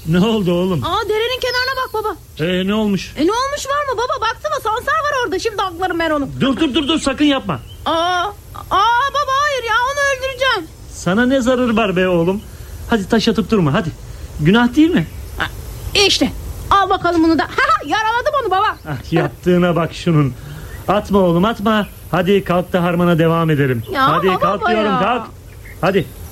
Ne oldu oğlum? Derenin kenarına bak baba. Ne olmuş? Ne olmuş var mı baba? Baksana sansar var orada. Şimdi aklarım ben onu. Dur sakın yapma. Baba hayır ya, onu öldüreceğim. Sana ne zararı var be oğlum? Hadi taş atıp durma hadi. Günah değil mi? İşte al bakalım bunu da. Yaraladım onu baba. Yaptığına bak şunun. Atma oğlum atma. Hadi kalk da harmana devam edelim. Ya hadi baba kalk diyorum ya. kalk. Hadi.